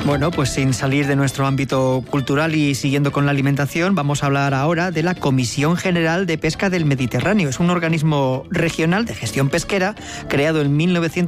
Bueno, pues sin salir de nuestro ámbito cultural y siguiendo con la alimentación, vamos a hablar ahora de la Comisión General de Pesca del Mediterráneo. Es un organismo regional de gestión pesquera creado en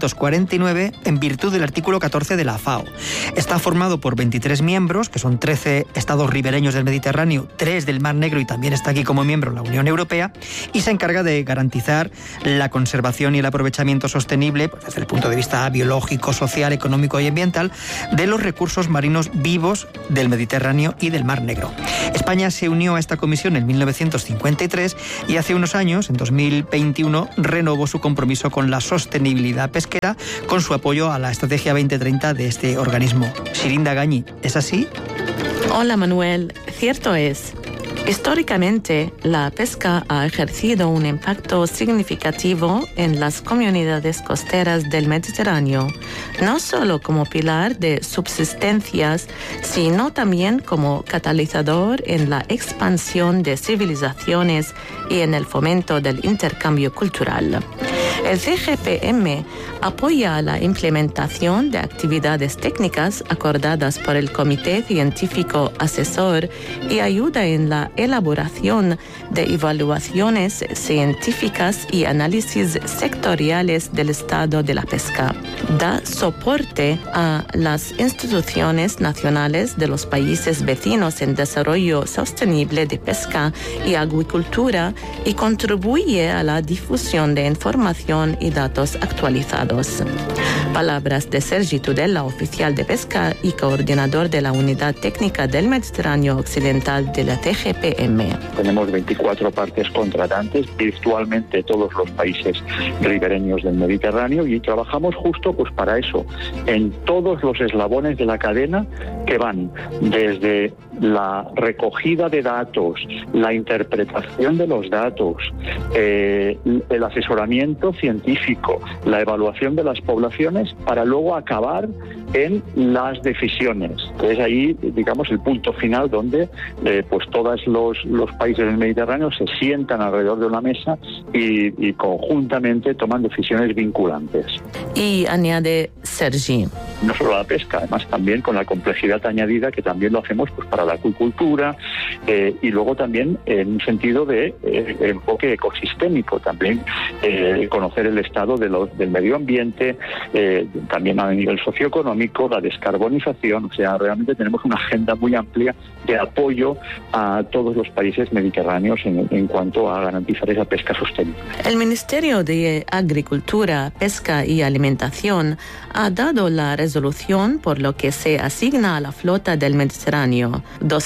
1949 en virtud del artículo 14 de la FAO. Está formado por 23 miembros, que son 13 estados ribereños del Mediterráneo, 3 del Mar Negro y también está aquí como miembro la Unión Europea, y se encarga de garantizar la conservación y el aprovechamiento sostenible, pues, desde el punto de vista biológico, social, económico y ambiental, de los recursos marinos vivos del Mediterráneo y del Mar Negro. España se unió a esta comisión en 1953 y hace unos años, en 2021, renovó su compromiso con la sostenibilidad pesquera con su apoyo a la Estrategia 2030 de este organismo. Shirinda Gañi, ¿es así? Hola Manuel, cierto es. Históricamente, la pesca ha ejercido un impacto significativo en las comunidades costeras del Mediterráneo, no solo como pilar de subsistencias, sino también como catalizador en la expansión de civilizaciones y en el fomento del intercambio cultural. El CGPM apoya la implementación de actividades técnicas acordadas por el Comité Científico Asesor y ayuda en la elaboración de evaluaciones científicas y análisis sectoriales del estado de la pesca. Da soporte a las instituciones nacionales de los países vecinos en desarrollo sostenible de pesca y acuicultura y contribuye a la difusión de información y datos actualizados. Palabras de Sergi Tudela, oficial de pesca y coordinador de la Unidad Técnica del Mediterráneo Occidental de la CGPM. Tenemos 24 partes contratantes, virtualmente todos los países ribereños del Mediterráneo, y trabajamos justo pues para eso, en todos los eslabones de la cadena que van desde la recogida de datos, la interpretación de los datos, el asesoramiento científico, la evaluación de las poblaciones, para luego acabar en las decisiones. Es ahí, digamos, el punto final donde pues todos los países del Mediterráneo se sientan alrededor de una mesa y conjuntamente toman decisiones vinculantes. Y añade Sergi. No solo la pesca, además también con la complejidad añadida que también lo hacemos pues para la acuicultura y luego también en un sentido de enfoque ecosistémico, también conocer el estado del medio ambiente, también a nivel socioeconómico, la descarbonización. O sea, realmente tenemos una agenda muy amplia de apoyo a todos los países mediterráneos en cuanto a garantizar esa pesca sostenible. El Ministerio de Agricultura, Pesca y Alimentación ha dado la resolución por lo que se asigna a la flota del Mediterráneo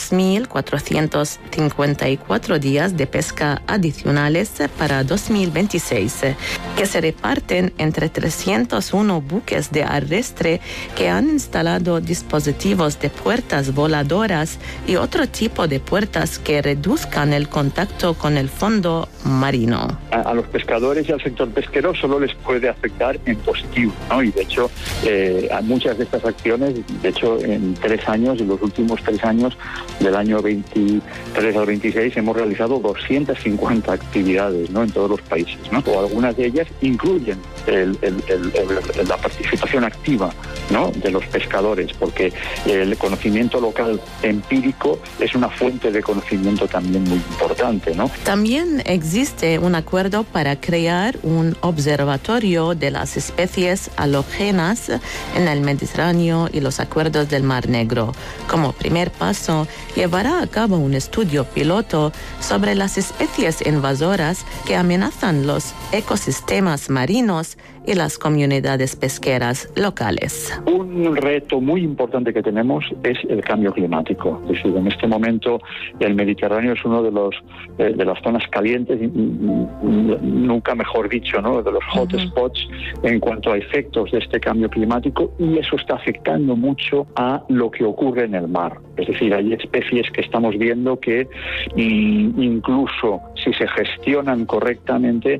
2.454 días de pesca adicionales para 2026, que se reparten entre 301 buques de arrastre que han instalado dispositivos de puertas voladoras y otro tipo de puertas que reduzcan el contacto con el fondo marino. A los pescadores y al sector pesquero solo les puede afectar en positivo, ¿no? Y de hecho, a muchas de estas acciones, de hecho, en los últimos 3 años, del año 23 al 26, hemos realizado 250 actividades, ¿no? En todos los países, ¿no? O algunas de ellas incluyen la participación activa, ¿no? De los pescadores, porque el conocimiento local empírico es una fuente de conocimiento también muy importante, ¿no? También existe un acuerdo para crear un observatorio de las especies halógenas en el Mediterráneo y los acuerdos del Mar Negro. Como primer paso, llevará a cabo un estudio piloto sobre las especies invasoras que amenazan los ecosistemas marinos y las comunidades pesqueras locales. Un reto muy importante que tenemos es el cambio climático. Es decir, en este momento el Mediterráneo es uno de las zonas calientes, nunca mejor dicho, ¿no? De los hot spots en cuanto a efectos de este cambio climático, y eso está afectando mucho a lo que ocurre en el mar. Es decir, hay especies que estamos viendo que incluso si se gestionan correctamente,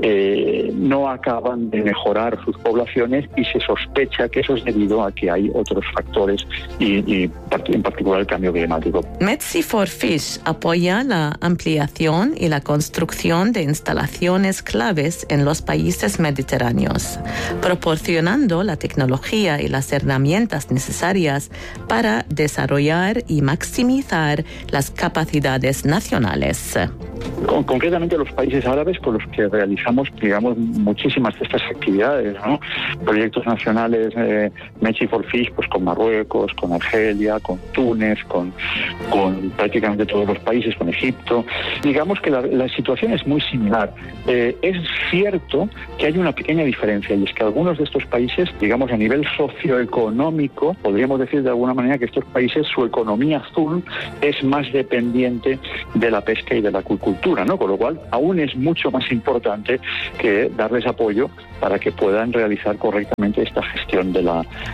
no acaban de mejorar sus poblaciones y se sospecha que eso es debido a que hay otros factores y en particular el cambio climático. Metsi4Fish apoya la ampliación y la construcción de instalaciones claves en los países mediterráneos, proporcionando la tecnología y las herramientas necesarias para desarrollar y maximizar las capacidades nacionales. Concretamente los países árabes con los que realizamos, digamos, muchísimas de estas actividades, ¿no? Proyectos nacionales, Metsi4Fish, pues con Marruecos, con Argelia, con Túnez, con prácticamente todos los países, con Egipto. Digamos que la situación es muy similar. Es cierto que hay una pequeña diferencia, y es que algunos de estos países, digamos, a nivel socioeconómico, podríamos decir de alguna manera que estos países, su economía azul es más dependiente de la pesca y de la acuicultura, ¿no? Con lo cual, aún es mucho más importante que darles apoyo para que puedan realizar correctamente esta gestión de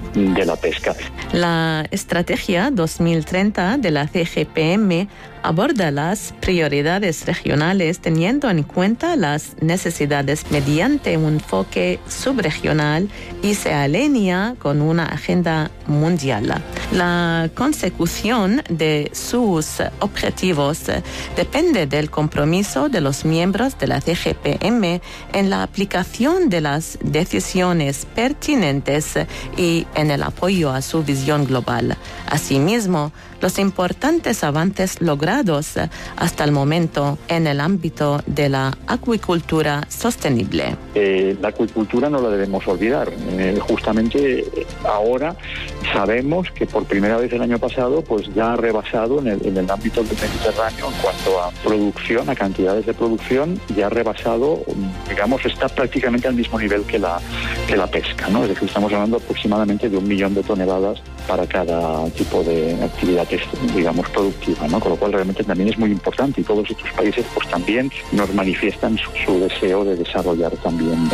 la pesca. La estrategia 2030 de la CGPM aborda las prioridades regionales teniendo en cuenta las necesidades mediante un enfoque subregional y se alinea con una agenda mundial. La consecución de sus objetivos depende del compromiso de los miembros de la CGPM en la aplicación de las decisiones pertinentes y en el apoyo a su visión global. Asimismo, los importantes avances logrados hasta el momento en el ámbito de la acuicultura sostenible. La acuicultura no la debemos olvidar. Justamente ahora sabemos que por primera vez el año pasado pues ya ha rebasado en el ámbito del Mediterráneo en cuanto a producción, a cantidades de producción, ya ha rebasado, digamos, está prácticamente al mismo nivel que la pesca, ¿no? Es decir, estamos hablando aproximadamente de 1 millón de toneladas para cada tipo de actividad, digamos, productiva, ¿no? Con lo cual realmente también es muy importante y todos estos países pues también nos manifiestan su deseo de desarrollar también